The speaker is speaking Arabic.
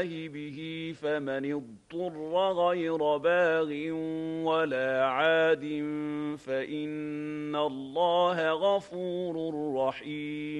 به فمن اضطر غير باغ ولا عاد فإن الله غفور رحيم.